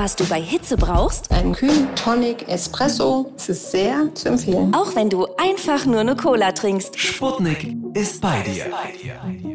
was du bei Hitze brauchst? Einen kühlen Tonic Espresso. Es ist sehr zu empfehlen. Auch wenn du einfach nur eine Cola trinkst. Sputnik ist bei dir.